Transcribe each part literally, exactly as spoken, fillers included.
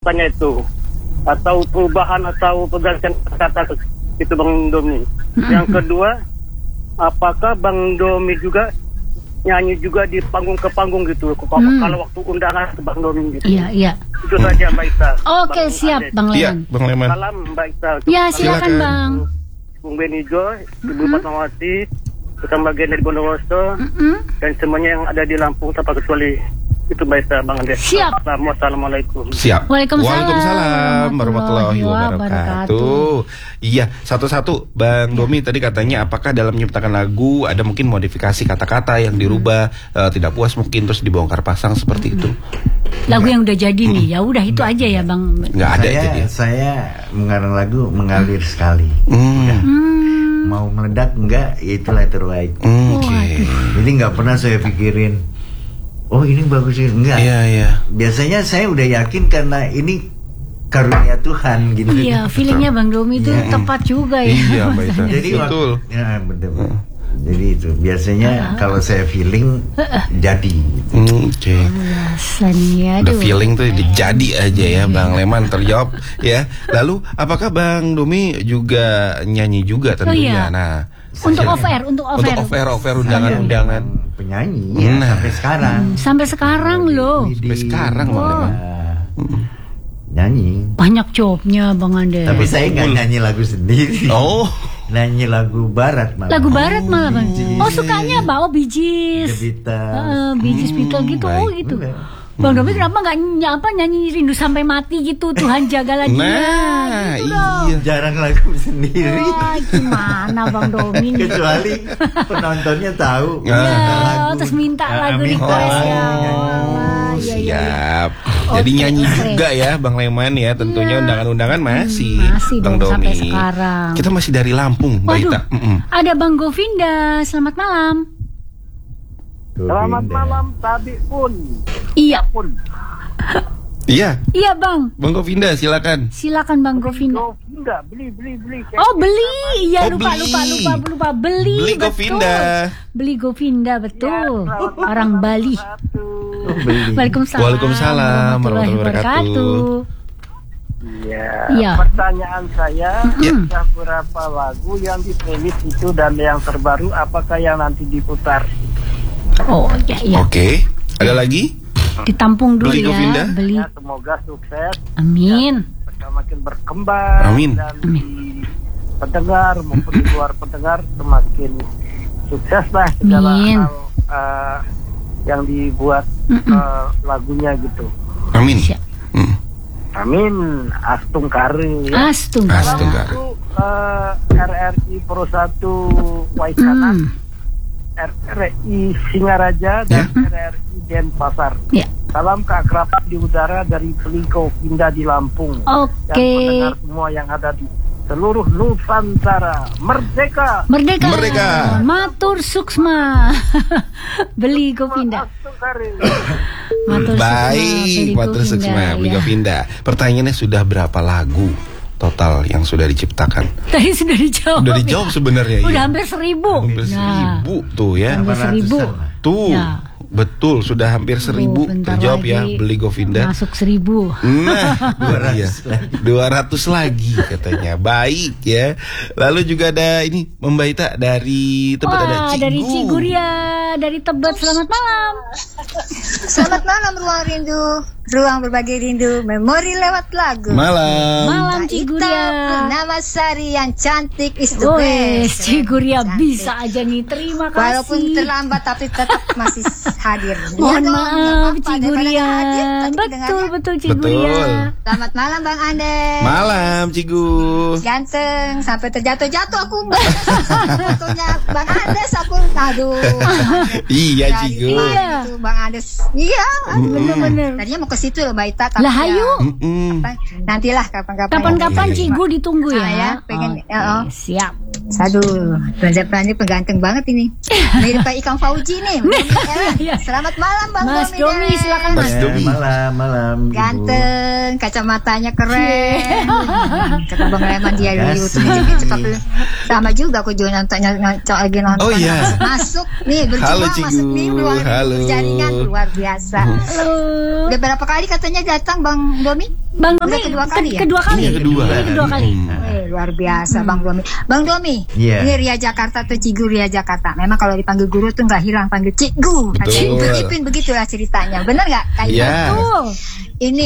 katanya itu, atau perubahan atau pergantian kata itu Bang Domi. Yang kedua, apakah Bang Domi juga nyanyi juga di panggung ke panggung gitu, hmm. kalau waktu undangan ke Bang Domi gitu? Iya, iya. Itu saja Mbak Ita. Oke, Bang siap Ade. Bang Leman. Iya, Bang Leman. Salam Mbak Ita. Ya, silakan Bang. Bung Benijo, Ibu mm-hmm. Fatmawati, bersama bagian dari Bondowoso, mm-hmm. dan semuanya yang ada di Lampung tanpa kecuali. Itu baik Bang Ade. Siap. Assalamualaikum. Siap. Waalaikumsalam. Waalaikumsalam warahmatullahi wabarakatuh. Iya, satu-satu Bang Domi tadi katanya apakah dalam menciptakan lagu ada mungkin modifikasi kata-kata yang dirubah, hmm. uh, tidak puas mungkin terus dibongkar pasang seperti hmm. itu. Lagu yang udah jadi hmm. nih, ya udah itu aja ya Bang. Nggak ada saya, jadi. Saya mengarang lagu mengalir hmm. sekali. Hmm. Ya. Hmm. Mau meledak enggak, ya itulah terbaik. Hmm. Oke. Okay. Jadi nggak pernah saya pikirin oh ini bagus ini enggak. Iya, iya. Biasanya saya udah yakin karena ini karunia Tuhan gitu. Iya, feelingnya Bang Domi itu ya. Tepat juga ya. Iya, Mbak Ita. Jadi betul. Ya, betul. Hmm. Jadi itu biasanya uh-huh. kalau saya feeling uh-uh. jadi. Hmm, Oke. Okay. Alasannya The feeling tuh jadi aja ya, Bang Leman terjawab ya. Lalu apakah Bang Domi juga nyanyi juga tentunya? Oh, iya. Nah, untuk off air, untuk off air. Untuk off air, off air undangan-undangan. Penyanyi ya, nah. sampai sekarang. Hmm, sampai sekarang di, loh. Di, sampai sekarang oh. Bang Leman. Hmm. Nyanyi. Banyak jobnya Bang Ande. Tapi saya nggak nyanyi lagu sendiri. Oh. Nyanyi lagu barat malah. Lagu barat oh, malah Bang. Bijis. Oh sukanya bawa Bee Gees. The Beatles. Uh, Bee Gees Beatles gitu. Baik. Oh gitu. Bener. Bang Domi kenapa nggak apa nyanyi rindu sampai mati gitu, Tuhan jagalah dia. Nah, gitu iya. Jarang lagu sendiri. Oh, gimana Bang Domi? Kecuali penontonnya tahu. Ya, lagu. Terus minta lagu request ya. Oh, ya, siap. Ya. Jadi Okay, nyanyi okay. juga ya Bang Leman ya. Tentunya ya. Undangan-undangan masih. Hmm, masih Bang dong, Domi. sampai sekarang. Kita masih dari Lampung, Mbak Ita. Ada Bang Govinda. Selamat malam. Selamat malam tadi pun. Iya pun. Iya. Iya Bang. Bang Govinda silakan. Silakan Bang Govinda. Govinda beli beli beli. Oh beli, iya oh, lupa, beli. lupa lupa lupa beli. Beli betul. Govinda. Beli Govinda betul. Ya, orang Bali. Oh, beli. Waalaikumsalam. Waalaikumsalam warahmatullahi wabarakatuh. Iya. Ya. Pertanyaan saya, ya. ada berapa lagu yang di playlist itu dan yang terbaru apakah yang nanti diputar? Oh iya iya. Oke. Okay. Ada lagi? Ditampung dulu beli ya. Govinda. Beli. Ya, semoga sukses. Amin. Ya, semakin berkembang. Amin. Dan Amin. di pendengar maupun di luar pendengar semakin sukses lah segala Amin. hal uh, yang dibuat uh, lagunya gitu. Amin. Hmm. Amin. Astung Kare. Ya. Astung. Astung Kare. Itu uh, R R I Pro satu Waikana. Mm. R R I Singaraja dan ya. R R I Denpasar. Ya. Salam keakraban di udara dari Beligo Pindah di Lampung. Oke. Dan pendengar semua yang ada di seluruh Nusantara. Merdeka. Merdeka. Merdeka. Matur suksma. Beli Govinda. Matur Baik, Matur Suksma, Beli Govinda. Pertanyaannya sudah berapa lagu total yang sudah diciptakan? Tadi sudah dijawab. Sudah dijawab ya? Sebenarnya. Udah ya. hampir seribu. Hampir nah. seribu tuh ya. Hampir seribu. Tuh. Ya. Betul, sudah hampir seribu oh, terjawab ya Beli Govinda. Masuk seribu. Nah, dua ratus lagi katanya. Baik ya. Lalu juga ada ini Mbak Ita dari Tebet. Wah, ada Cigu. dari Ciguria, dari Tebet. Selamat malam. Selamat malam Ruang Rindu, ruang berbagi rindu, memori lewat lagu. Malam. Malam Ciguria. Nama Sari yang cantik is the oh, best. Ciguria bisa aja nih. Terima kasih. Walaupun terlambat tapi tetap masih hadir. Mohon ya maaf dong, Ciguria. hadir, betul betul Ciguria. Betul. Selamat malam Bang Ande. Malam Cigu. Ganteng sampai terjatuh-jatuh aku. Fotonya Bang Andes aku. Aduh. Iya Cigu. Iya. Itu Bang Andes. Iya. Bener-bener. Tadinya mau ke situ loh Mbak Ita. Lah hayu. Ya, nantilah kapan-kapan. Kapan-kapan Cigu ditunggu ya. Ah, ya pengen. Oke, ya, oh. siap. Aduh, Tuan ini pengganteng banget ini. Mirip kayak Ikang Fauji nih. Selamat malam Bang Mas Domi. Domi, silakan Mas. Mas Domi. Malam, malam. Ganteng, kacamatanya keren. Kata Bang Leman dia di YouTube. Sama juga aku juga nonton, nonton lagi nonton. Oh iya. Masuk nih berjuang masuk nih luar jaringan luar biasa. Udah berapa kali katanya datang Bang Domi? Bang Domi Udah kedua kali ya? Kedua kali. Iya, kedua. Ini kedua kali. Eh, luar biasa Bang Domi. Bang Domi, Iya. ini Ria Jakarta atau Cigu Ria Jakarta. Memang kalau dipanggil guru tuh nggak hilang, panggil Cigu. Betul. Cigu Ipin begitulah ceritanya. Benar nggak? Kayak Iya. gitu. Ini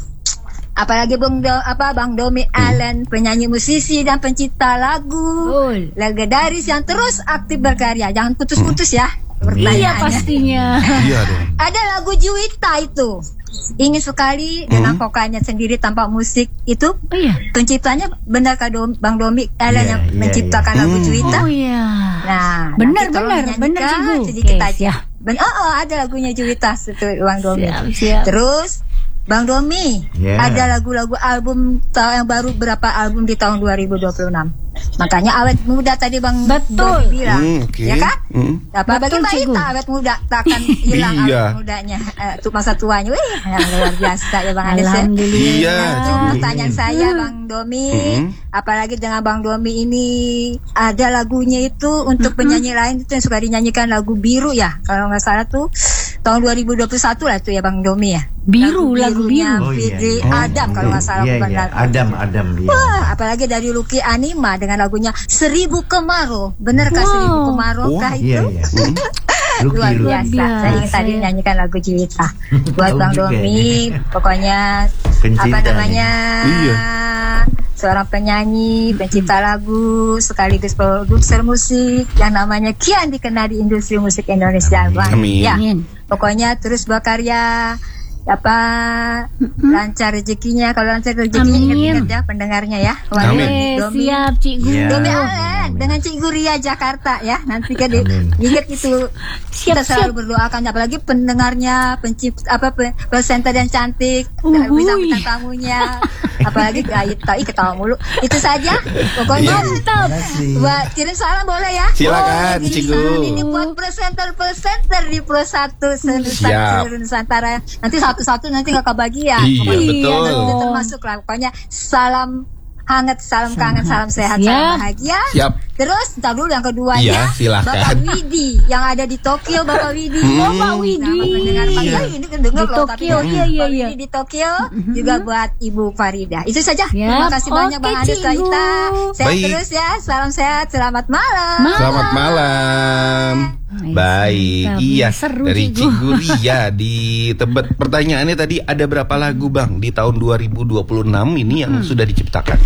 apalagi Bang Do, apa Bang Domi Allen, penyanyi musisi dan pencipta lagu Betul. legendaris yang terus aktif berkarya. Jangan putus-putus ya. Iya Pertanyaannya. pastinya. Iya dong. Ada lagu Juwita itu. Ingin sekali dengan vokalnya sendiri tanpa musik itu. Oh iya. Penciptanya benar Kak Dom, Bang Domi Allen Iya, yang iya, menciptakan iya. lagu Hmm. Juwita. Oh iya. Nah, Benar, nanti tolong benar, dinyanyikan benar, Cigu. sedikit Oke, aja. siap. Ben, oh, oh, ada lagunya Juwita itu Bang Domi. Siap, siap. Terus Bang Domi, Yeah. ada lagu-lagu album ta- yang baru berapa album di tahun dua ribu dua puluh enam. Makanya awet muda tadi Bang Betul. Domi bilang, Hmm, oke. ya kan? Hmm. Apa bagi Betul, Mbak Cigu. Ita awet muda takkan hilang Iya. awet mudanya eh, untuk masa tuanya. Wih, yang luar biasa ya Bang Ades ya. Alhamdulillah. Iya, Itu Cigu. pertanyaan saya Bang Domi, Mm-mm. apalagi dengan Bang Domi ini ada lagunya itu untuk penyanyi lain itu yang suka dinyanyikan lagu Biru ya, kalau nggak salah tuh tahun dua ribu dua puluh satu lah tuh ya Bang Domi ya. Biru, lagu Birunya Biru. Oh, iya, Fitri iya. Adam kalau nggak salah Iya, bukan iya. lagu. Adam, Adam dia. Wah, apalagi dari Lucky Anima dengan lagunya Seribu Kemarau. Bener kah Wow. Seribu Kemarau kah itu? Iya, iya. Lucky, Luar Lucky. biasa. biasa, Saya ingin tadi ya. menyanyikan lagu Juwita buat Tahu Bang juga Domi. ya. Pokoknya Pencinta apa namanya? Iya. Seorang penyanyi, pencipta lagu, sekaligus produser musik yang namanya kian dikenal di industri musik Indonesia. Bang. Amin. Ya, Amin. pokoknya terus berkarya apa lancar rezekinya, kalau lancar rezekinya Amin. ingat-ingat ya pendengarnya ya. Wah, Amin. Eh, Domi, siap Cigu. Iya. Domi Amin. Allen dengan Cikgu Ria Jakarta ya. Nanti kan di- Amin. ingat itu. Siap, Kita selalu siap. berdoakan apalagi pendengarnya, pencipta apa pe- presenter yang cantik, Uhuy. bintang-bintang tamunya, apalagi Kak Ita, ih ketawa mulu. Itu saja. Pokoknya Mantap. Terima kasih. buat kirim salam boleh ya? Silakan, Oh, kirim Cigu. salam ini buat presenter-presenter di Pro satu Siap. seluruh Nusantara. Nanti satu-satu nanti nggak kebagian. Iya, Pokoknya betul. nanti termasuk lah. Pokoknya salam hangat, salam kangen, salam sehat, Siap. salam bahagia. Siap. Terus ntar dulu yang keduanya, Iya, silakan. Bapak Widi yang ada di Tokyo, Bapak Widi. Hmm. Oh, Pak Widi. Nah, pendengar Pak Iya. ini kan dengar Di loh, tapi Tokyo, Pak iya, iya, iya. Widi di Tokyo juga buat Ibu Farida. Itu saja. Siap. Terima kasih banyak Oke, Bang Ades Kak Cigu. Ita. Sehat Baik. terus ya. Salam sehat. Selamat malam. Ma- Selamat malam. Nice. Baik, Mantap. iya Seru, dari Cigu. Cigu Ria di Tebet. Pertanyaannya tadi ada berapa lagu Bang di tahun dua ribu dua puluh enam ini yang sudah diciptakan?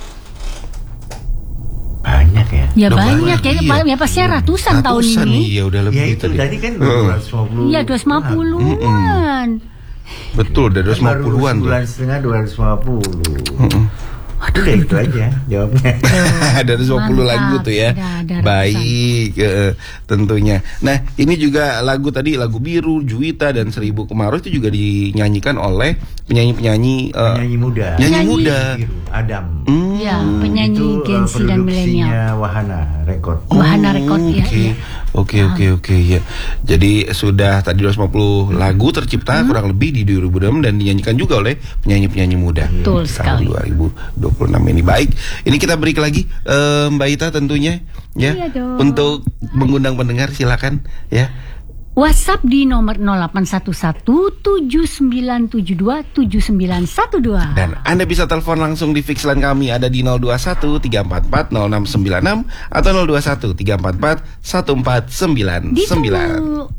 Banyak ya. Ya Udah banyak ya, iya. paling ya pasti ratusan, tahun Ratusan ini. nih, ya udah lebih Ya itu tadi. tadi kan Heeh. dua ratus lima puluh. Iya, dua ratus lima puluhan. Betul, udah dua ratus lima puluhan tuh. Bulan setengah dua ratus lima puluh. Udah itu aja jawabnya. Ada dua ratus lima puluh Mantap. lagu tuh ya. Ada- ada Baik, eh, tentunya. Nah, ini juga lagu tadi lagu Biru, Juwita dan Seribu Kemarau itu juga dinyanyikan oleh penyanyi-penyanyi eh, Penyanyi muda. penyanyi Penyanyi. muda. Biru, Adam. Hmm. Ya, penyanyi Itu, uh, Gen Z dan milenial. produksinya Wahana Record. Wahana Record ya. Oke, ya. oke, oke, oke, ya. Jadi sudah tadi dua ratus lima puluh lagu tercipta kurang lebih di dua ribu dua puluh enam dan dinyanyikan juga oleh penyanyi-penyanyi muda. Betul di sekali. tahun dua ribu dua puluh enam ini. Baik, ini kita break lagi eh, Mbak Ita tentunya ya. Iya dong. Untuk mengundang pendengar silakan ya. WhatsApp di nomor nol delapan satu satu tujuh sembilan tujuh dua tujuh sembilan satu dua. Dan Anda bisa telepon langsung di fix line kami ada di nol dua satu tiga empat empat nol enam sembilan enam atau nol dua satu tiga empat empat satu empat sembilan sembilan. Ditunggu.